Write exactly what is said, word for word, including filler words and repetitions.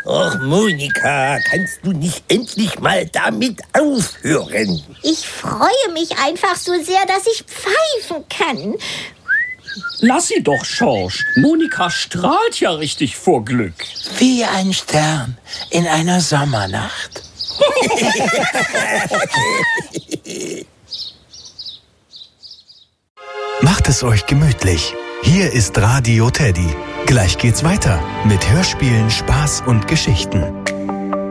Och, Monika, kannst du nicht endlich mal damit aufhören? Ich freue mich einfach so sehr, dass ich pfeifen kann. Lass sie doch, Schorsch. Monika strahlt ja richtig vor Glück. Wie ein Stern in einer Sommernacht. Macht es euch gemütlich. Hier ist Radio Teddy. Gleich geht's weiter mit Hörspielen, Spaß und Geschichten.